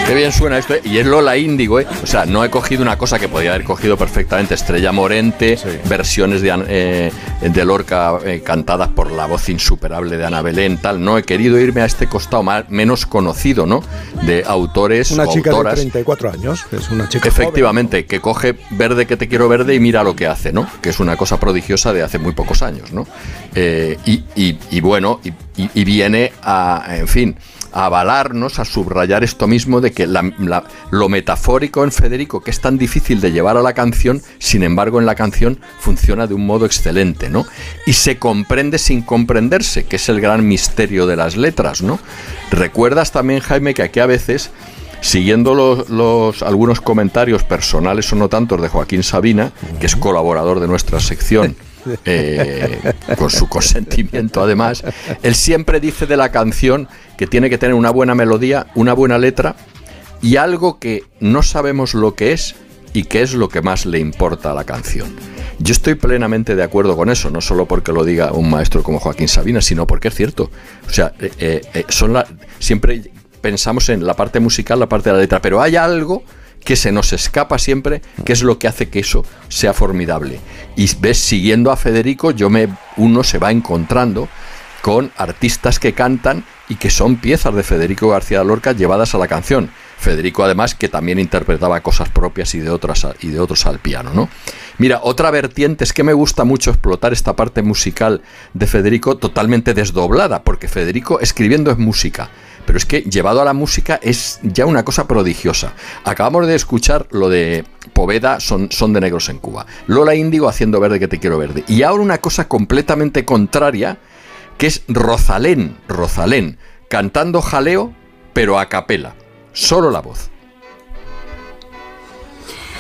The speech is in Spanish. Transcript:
Qué bien suena esto, ¿eh? Y es Lola Índigo, ¿eh? O sea, no he cogido una cosa que podía haber cogido perfectamente, Estrella Morente, sí, versiones de Lorca cantadas por la voz insuperable de Ana Belén, tal. No he querido irme a este costado menos conocido, ¿no? De autores una o chica autoras. De 34 años, es una chica efectivamente, joven, ¿no? Que coge Verde que te quiero verde y mira lo que hace, ¿no? Que es una cosa prodigiosa de hace muy pocos años, ¿no? Y bueno, viene a, en fin, a avalarnos, a subrayar esto mismo de que lo metafórico en Federico, que es tan difícil de llevar a la canción, sin embargo en la canción funciona de un modo excelente, ¿no? Y se comprende sin comprenderse, que es el gran misterio de las letras, ¿no? Recuerdas también, Jaime, que aquí a veces, siguiendo algunos comentarios personales o no tantos de Joaquín Sabina, que es colaborador de nuestra sección, con su consentimiento además, él siempre dice de la canción que tiene que tener una buena melodía, una buena letra y algo que no sabemos lo que es y que es lo que más le importa a la canción. Yo estoy plenamente de acuerdo con eso, no solo porque lo diga un maestro como Joaquín Sabina, sino porque es cierto. O sea, siempre pensamos en la parte musical, la parte de la letra, pero hay algo que se nos escapa siempre, que es lo que hace que eso sea formidable. Y ves, siguiendo a Federico, uno se va encontrando con artistas que cantan y que son piezas de Federico García Lorca llevadas a la canción. Federico, además, que también interpretaba cosas propias y de otros al piano, ¿no? Mira, otra vertiente es que me gusta mucho explotar esta parte musical de Federico totalmente desdoblada, porque Federico escribiendo es música, pero es que llevado a la música es ya una cosa prodigiosa. Acabamos de escuchar lo de Poveda, son de negros en Cuba. Lola Índigo haciendo Verde que te quiero verde. Y ahora una cosa completamente contraria, que es Rosalén, cantando Jaleo, pero a capela. Solo la voz.